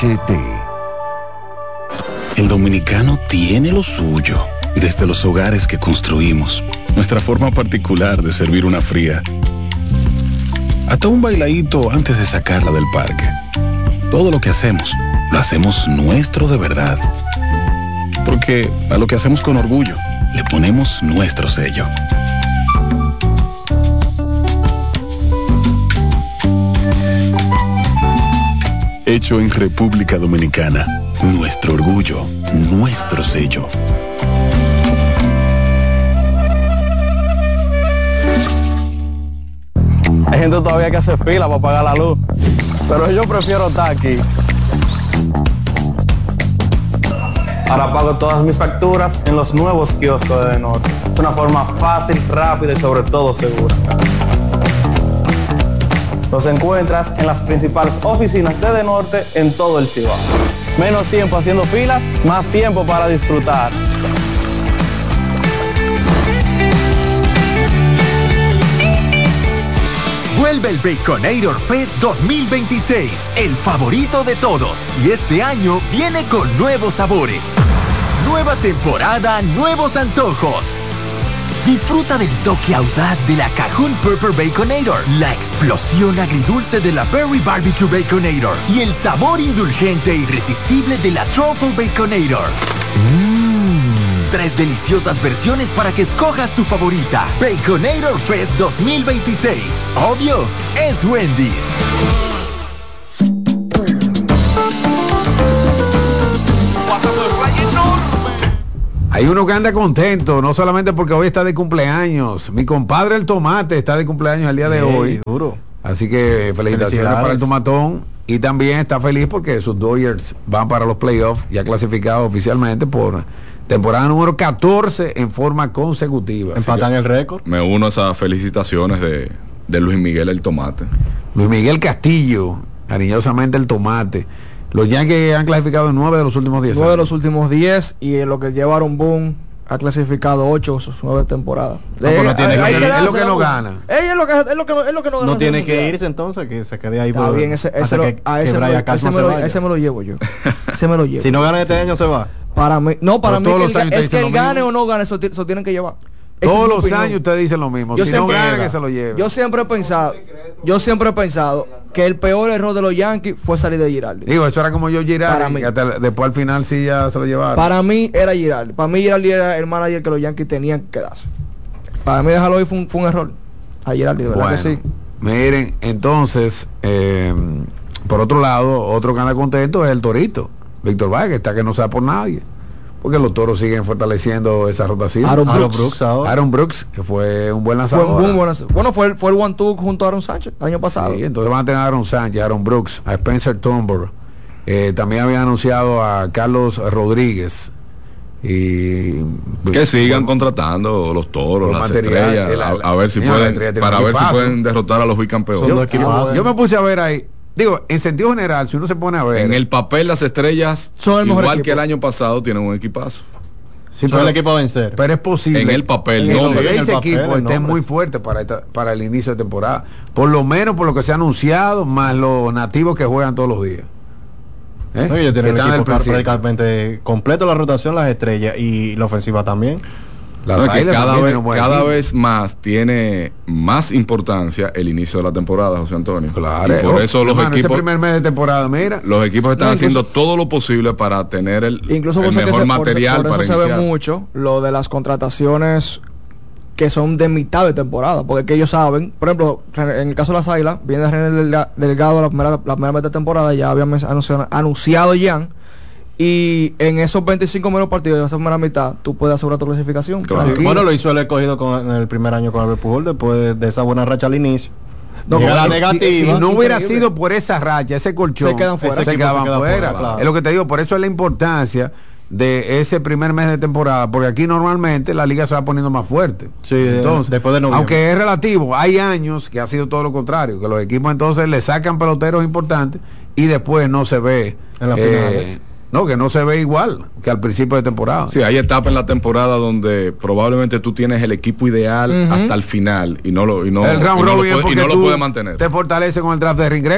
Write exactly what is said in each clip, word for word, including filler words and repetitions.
El dominicano tiene lo suyo, desde los hogares que construimos, nuestra forma particular de servir una fría, hasta un bailadito antes de sacarla del parque. Todo lo que hacemos, lo hacemos nuestro de verdad. Porque a lo que hacemos con orgullo, le ponemos nuestro sello. Hecho en República Dominicana. Nuestro orgullo, nuestro sello. Hay gente todavía que hace fila para pagar la luz, pero yo prefiero estar aquí. Ahora pago todas mis facturas en los nuevos kioscos de Norte. Es una forma fácil, rápida y sobre todo segura. Los encuentras en las principales oficinas de De Norte en todo el Cibao. Menos tiempo haciendo filas, más tiempo para disfrutar. Vuelve el Baconator Fest dos mil veintiséis, el favorito de todos. Y este año viene con nuevos sabores. Nueva temporada, nuevos antojos. Disfruta del toque audaz de la Cajun Pepper Baconator, la explosión agridulce de la Berry Barbecue Baconator y el sabor indulgente e irresistible de la Truffle Baconator. Mmm, tres deliciosas versiones para que escojas tu favorita. Baconator Fest dos mil veintiséis. Obvio, es Wendy's. Hay uno que anda contento, no solamente porque hoy está de cumpleaños. Mi compadre el Tomate está de cumpleaños el día de Hey, hoy. Duro. Así que felicitaciones para el Tomatón. Y también está feliz porque sus Dodgers van para los playoffs, ya clasificados oficialmente por temporada número catorce en forma consecutiva. Empatan el récord. Me uno a esas felicitaciones de, de Luis Miguel el Tomate. Luis Miguel Castillo, cariñosamente el Tomate. Los Yankees han clasificado en nueve de los últimos diez. Nueve de los últimos diez y en lo que llevaron Boom ha clasificado ocho sus nueve temporadas. No, Eh, no tiene hay- que- hay es lo que darse no la- gana. Ey, es lo que es lo que no, es lo que no gana. No tiene ese que mundial. irse entonces, que se quede ahí. Está por- bien, ese, ese hasta lo, que- a que ese, me, Brian ese, Cashman me se lo, vaya. ese me lo llevo yo. Ese me lo llevo. Si no gana este año se va. Para mí, no, para Pero mí todos que los el- años te es que dicen él lo mismo. gane o no gane, eso, ti- eso tienen que llevar. Esa Todos es mi los opinión. años ustedes dicen lo mismo. Yo Si no siempre- gana, que se lo lleve. Yo siempre he pensado, yo siempre he pensado que el peor error de los Yankees fue salir de Girardi. Digo, eso era como yo Para Girardi, mí. que hasta después al final sí ya se lo llevaron. Para mí era Girardi. Para mí Girardi era el manager que los Yankees tenían que quedarse. Para mí dejarlo ahí fue un, fue un error. A Girardi, de verdad Bueno, que sí. miren, entonces, eh, por otro lado, otro que anda contento es el Torito, Víctor Vázquez, está que no sabe por nadie, porque los Toros siguen fortaleciendo esa rotación. Aaron Aaron Brooks. Brooks, ahora. Aaron Brooks, que fue un buen Fue lanzador. un boom, bueno, bueno, fue el, fue el one two junto a Aaron Sánchez el año pasado. Sí, entonces van a tener a Aaron Sánchez, a Aaron Brooks, a Spencer Turnbull. Eh, también habían anunciado a Carlos Rodríguez. Y Que sigan contratando los Toros, Los las materiales, estrellas, el- a, a ver si Señor, la pueden, estrella tiene para un ver si equipazo. pueden derrotar a los bicampeones. yo, yo- yo me puse a ver ahí. Digo, en sentido general, si uno se pone a ver. En el papel las estrellas, Son el mejor igual equipo. que el año pasado, tienen un equipazo. Sí, Son el equipo a vencer. Pero es posible En el papel, que no, los en el seis papel, equipos en estén nombres. muy fuertes para esta, para el inicio de temporada. Por lo menos por lo que se ha anunciado, más los nativos que juegan todos los días. ¿Eh? No, ellos Que tienen el están en equipo el principio. prácticamente completo, la rotación, las estrellas y la ofensiva también. Las No, es que Águilas cada también vez, tienen un buen cada equipo. vez más tiene más importancia el inicio de la temporada, José Antonio. Claro, Y por oh, eso los hermano, ese equipos, primer mes de temporada, mira. los equipos están No, incluso- haciendo todo lo posible para tener el, Incluso el por eso, que mejor se, por eso- material por eso para se iniciar. ve mucho lo de las contrataciones que son de mitad de temporada, porque es que ellos saben, por ejemplo, en el caso de las Águilas, viene René Delga- Delgado la primera, la primera vez de temporada, ya habían men- anunciado, anunciado ya, y en esos veinticinco menos partidos de esa primera mitad, tú puedes asegurar tu clasificación. Claro. tranquilo. Bueno, lo hizo el escogido con, en el primer año con Albert Pujol, después de esa buena racha al inicio. No, Llega como la si- negativa. Si no hubiera Increíble. sido por esa racha, ese colchón, Se quedan fuera. se Ese equipo quedaban se queda fuera. fuera, claro. Es lo que te digo, por eso es la importancia de ese primer mes de temporada, porque aquí normalmente la liga se va poniendo más fuerte. Sí, después de noviembre. aunque es relativo, hay años que ha sido todo lo contrario, que los equipos entonces le sacan peloteros importantes y después no se ve En las eh, finales. no, que no se ve igual que al principio de temporada. Sí, hay etapas en la temporada donde probablemente tú tienes el equipo ideal Ujú. hasta el final y no lo y no, el round y no lo robin es puede, y porque no lo tú puede mantener. te fortalece con el draft de reingreso.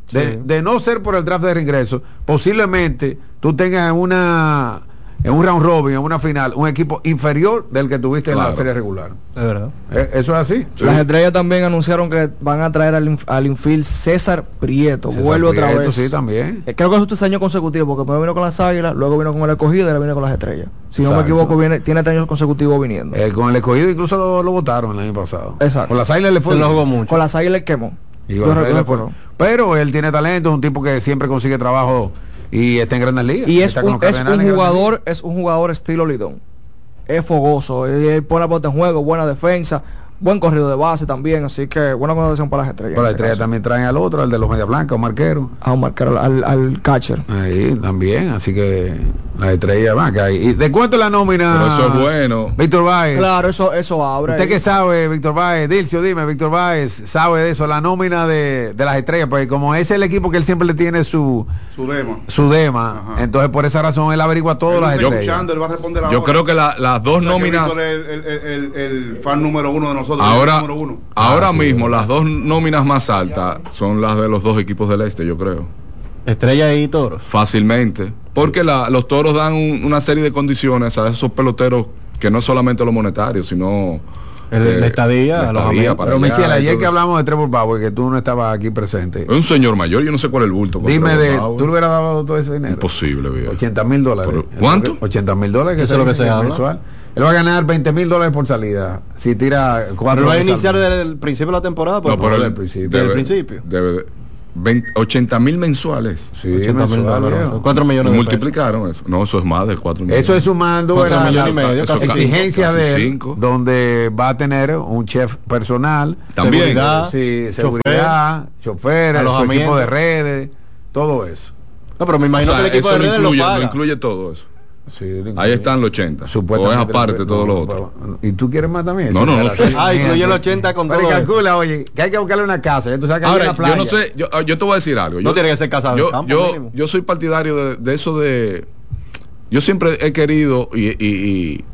de, sí. de no ser por el draft de reingreso, posiblemente tú tengas en una en un round robin, en una final, un equipo inferior del que tuviste claro. en la serie regular. Es verdad. ¿Eh? Eso es así. Sí. Las Estrellas también anunciaron que van a traer al, inf al infield César Prieto. César Vuelve Prieto, otra vez. Sí, también. Eh, creo que es tres años consecutivos, porque primero vino con las Águilas, luego vino con el Escogido y ahora viene con las Estrellas. Si Exacto. no me equivoco, viene, tiene tres años consecutivos viniendo. Eh, con el Escogido incluso lo, lo votaron el año pasado. Exacto. Con las Águilas le fue. Se lo jugó mucho. Con las Águilas le quemó. Y con las Águiles fue. Pero él tiene talento, es un tipo que siempre consigue trabajo y está en Grandes Ligas. Y es un, es un jugador, es un jugador estilo Lidón. Es fogoso, él pone la pelota en juego, buena defensa, buen corrido de base también, así que buena condición para las Estrellas. Para las Estrellas también traen al otro, al de los Media Blanca, un marquero. A un marquero, al, al catcher. Ahí también, así que las Estrellas van acá. ¿Y de cuánto es la nómina? Pero eso es bueno. Víctor Báez. Claro, eso, eso abre. ¿Usted qué sabe, Víctor Báez? Dilcio, dime, Víctor Báez, ¿sabe de eso? La nómina de, de las Estrellas, porque como es el equipo que él siempre le tiene su su dema, su dema entonces por esa razón él averigua todas las Estrellas. Escuchando, él va a responder yo creo que la, las dos o sea, nóminas... El, el, el, el fan número uno de nosotros. Ahora, número uno. ahora ah, sí, mismo bueno. las dos nóminas más altas son las de los dos equipos del este, yo creo. Estrella y Toros. Fácilmente. Porque la, los Toros dan un, una serie de condiciones a esos peloteros que no es solamente lo monetario, sino... El, eh, la estadía, la estadía pero Michelle, ayer que hablamos de Trevor Bauer, que tú no estabas aquí presente. Es un señor mayor, yo no sé cuál es el bulto. Dime, de, ¿tú le hubieras dado todo ese dinero? Imposible, viejo. ochenta mil dólares. ¿Cuánto? ochenta mil dólares, que eso es lo que se habla. Mensual. Él va a ganar veinte mil dólares por salida. Si tira cuatro. Pero va a iniciar desde el principio de la temporada. No, pero desde el principio. Desde el principio. Debe, veinte, ochenta mil mensuales. Sí, ochenta mil dólares. cuatro millones y de multiplicaron pesos. Eso. No, eso es más de cuatro millones. Eso es sumando la, millones la, y medio, las exigencias de él, cinco. donde va a tener un chef personal. También. Seguridad, sí, seguridad, chofer, su equipo de redes, todo eso. No, pero me imagino o sea, que el equipo de redes incluye, lo paga. Lo incluye todo eso. Sí, ahí están los ochenta. Supuestamente. O es aparte no, todo no, lo otro. ¿Y tú quieres más también? No, no, no. Sí. Ah, incluye el ochenta con todo. Pero calcula, oye, que hay que buscarle una casa. ¿Tú sabes que ahora, hay una playa? yo no sé, yo, yo te voy a decir algo. No yo, tiene que ser casado yo, en campo, yo, mínimo. yo soy partidario de, de eso de... Yo siempre he querido y, y, y,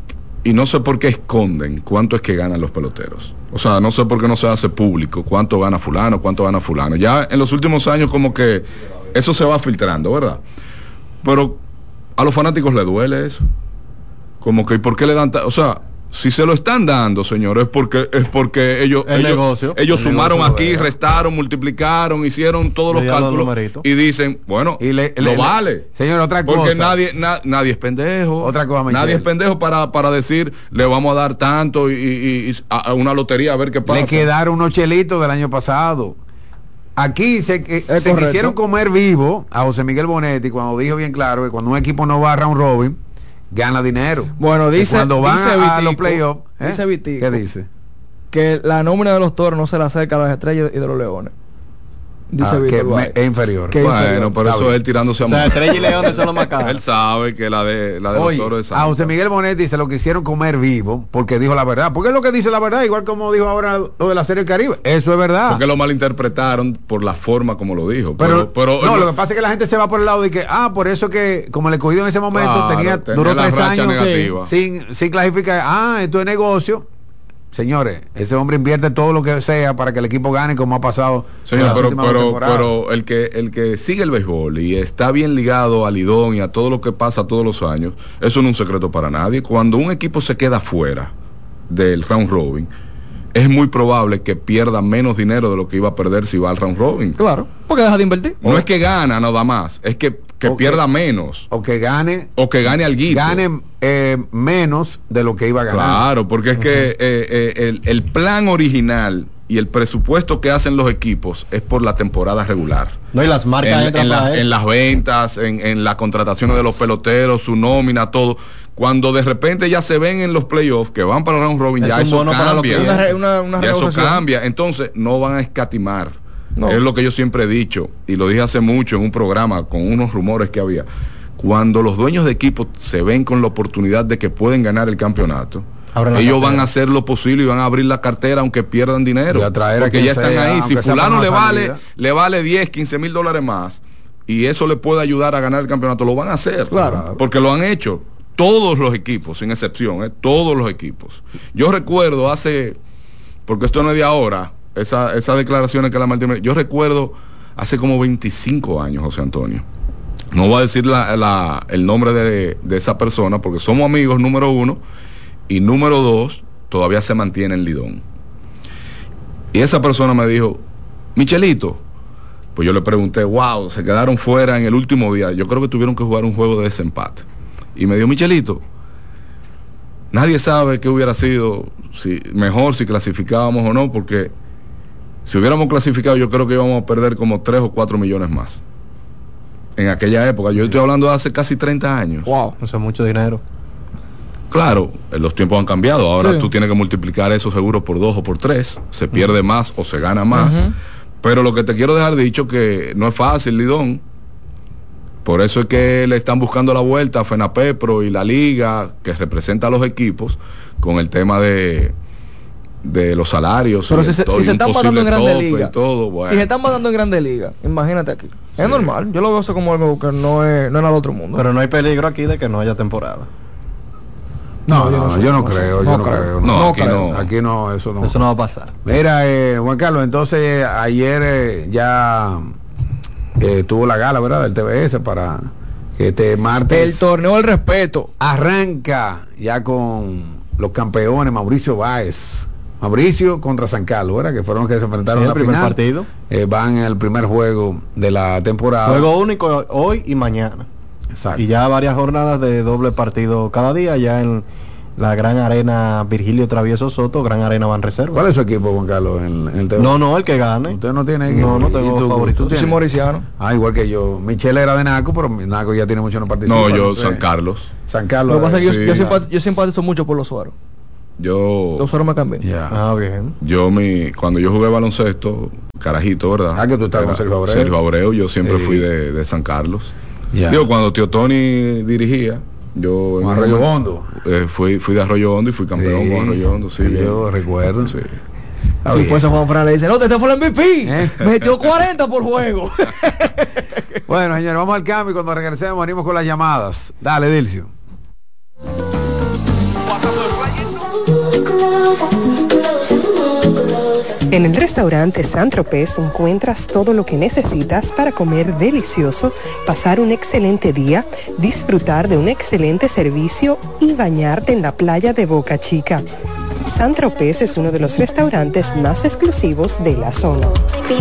y no sé por qué esconden cuánto es que ganan los peloteros. O sea, no sé por qué no se hace público cuánto gana fulano, cuánto gana fulano. Ya en los últimos años como que eso se va filtrando, ¿verdad? Pero a los fanáticos les duele eso. Como que, ¿y por qué le dan? O sea, si se lo están dando, señores, es porque es porque ellos el ellos, negocio, ellos el sumaron negocio aquí, restaron, multiplicaron, hicieron todos los cálculos los y dicen, bueno, y le, lo le, vale. Señor, otra cosa. Porque nadie na, nadie es pendejo. Otra cosa, Michelle. Nadie es pendejo para, para decir, le vamos a dar tanto y, y, y a, a una lotería a ver qué pasa. Le quedaron unos chelitos del año pasado. Aquí se, eh, se correcto. quisieron comer vivo a José Miguel Bonetti cuando dijo bien claro que cuando un equipo no va a round robin gana dinero. Bueno, dice, cuando van dice a, Vitico, a los playoffs, ¿eh? dice Vitico, ¿qué dice? Que la nómina de los Toros no se le acerca a las Estrellas y de los Leones. Dice Ah, que Víctor me- es inferior. Que Bueno, inferior. pero Está eso bien. es él tirándose a O sea, morir. Estrella y Leones son los más caros. Él sabe que la de la de Oye, los Toros es a José alta. Miguel Bonetti se lo quisieron comer vivo porque dijo la verdad. Porque es lo que dice la verdad, igual como dijo ahora lo de la Serie del Caribe. Eso es verdad. Porque lo malinterpretaron por la forma como lo dijo. Pero, Pero, pero no, lo que pasa es que la gente se va por el lado de que, ah, por eso que, como el escogido en ese momento Claro, tenía, tenía duró la tres racha años negativa. sin, sin clasificar, ah, esto es negocio. Señores, ese hombre invierte todo lo que sea para que el equipo gane, como ha pasado. Señor, las pero, últimas pero, temporadas. pero el que el que sigue el béisbol y está bien ligado al Lidón y a todo lo que pasa todos los años, eso no es un secreto para nadie. Cuando un equipo se queda fuera del round robin, es muy probable que pierda menos dinero de lo que iba a perder si va al round robin. Claro, porque deja de invertir. No es que gana nada más, es que, que O que- pierda menos O que gane, o que gane alguito. gane eh, menos de lo que iba a ganar. Claro, porque es que eh, eh, el, el plan original y el presupuesto que hacen los equipos es por la temporada regular. No, y las marcas En, entran en, para la- él. en las ventas, en, en las contrataciones de los peloteros, su nómina, todo. Cuando de repente ya se ven en los playoffs que van para el round robin, Es ya un eso bono para los cambia. clientes. Una re- una- una ya eso renegociación. cambia. Entonces no van a escatimar. No. Es lo que yo siempre he dicho, y lo dije hace mucho en un programa con unos rumores que había. Cuando los dueños de equipos se ven con la oportunidad de que pueden ganar el campeonato, Abren la ellos cartera. van a hacer lo posible y van a abrir la cartera aunque pierdan dinero. Y a traer a porque quien ya están sea, ahí. Si aunque sea fulano para le una vale, salida. le vale diez, quince mil dólares más y eso le puede ayudar a ganar el campeonato, lo van a hacer. Claro. Porque lo han hecho todos los equipos, sin excepción, ¿eh? Todos los equipos. Yo recuerdo hace, porque esto no es de ahora, esa, esas declaraciones que la Martín, yo recuerdo hace como veinticinco años, José Antonio. No voy a decir la, la, el nombre de, de esa persona porque somos amigos, número uno, y número dos, todavía se mantiene en Lidón. Y esa persona me dijo, Michelito, pues yo le pregunté, wow, se quedaron fuera en el último día, yo creo que tuvieron que jugar un juego de desempate. Y me dijo, Michelito, nadie sabe qué hubiera sido si, mejor si clasificábamos o no, porque si hubiéramos clasificado yo creo que íbamos a perder como tres o cuatro millones más. En aquella época, yo estoy hablando de hace casi treinta años. Wow, eso es mucho dinero. Claro, los tiempos han cambiado, ahora sí. tú tienes que multiplicar eso seguro por dos o por tres, se pierde uh-huh. más o se gana más, uh-huh. pero lo que te quiero dejar dicho que no es fácil, Lidón, por eso es que le están buscando la vuelta a FENAPEPRO y la liga que representa a los equipos con el tema de de los salarios. Pero si, se, si se están matando en Grandes Ligas, bueno. si se están matando en Grandes Ligas, imagínate aquí. Sí. Es normal, yo lo veo eso como algo que no es, no es al otro mundo. Pero no hay peligro aquí de que no haya temporada. No, no, yo no, yo no creo, yo no creo. No, no aquí creo. no. Aquí no, eso no. Eso no va a pasar. Mira, eh, Juan Carlos, entonces ayer eh, ya eh, tuvo la gala, ¿verdad? Del T V S para que este martes. El torneo del respeto. Arranca ya con los campeones, Mauricio Báez. Mauricio contra San Carlos, ¿verdad? Que fueron los que se enfrentaron sí, a la primer final. partido. Eh, van en el primer juego de la temporada. Juego único hoy y mañana. Exacto. Y ya varias jornadas de doble partido cada día, ya en la Gran Arena Virgilio Travieso Soto, Gran Arena Banreserva. ¿Cuál es su equipo, Juan Carlos? En, en el T V? No, no, el que gane. ¿Usted no tiene equipo? No, no tengo tú, favorito. ¿tú Yo soy moriciano. Ah, igual que yo. Michelle era de Naco, pero Naco ya tiene mucho no participa. No, yo, ¿no? San Carlos. San Carlos. Lo que pasa es que sí, yo, yo, simpatizo, yo simpatizo mucho por los sueros. Yo Los sueros me cambian. Yeah. Ah, bien. Yo mi cuando yo jugué baloncesto, carajito, ¿verdad? Ah, que tú estabas con Sergio Abreu. Sergio Abreu, yo siempre sí. fui de, de San Carlos. Yeah. Digo, cuando Tío Tony dirigía, yo con Arroyo Hondo. Eh, fui, fui de Arroyo Hondo y fui campeón sí. con Arroyo Hondo, sí. Yo bien. recuerdo. Sí. Si bien. Fuese Juan Fran le dice, no, este fue el M V P. ¿Eh? Metió cuarenta por juego. Bueno, señores, vamos al cambio y cuando regresemos venimos con las llamadas. Dale, Dilcio. En el restaurante Saint-Tropez encuentras todo lo que necesitas para comer delicioso, pasar un excelente día, disfrutar de un excelente servicio y bañarte en la playa de Boca Chica. Saint-Tropez es uno de los restaurantes más exclusivos de la zona.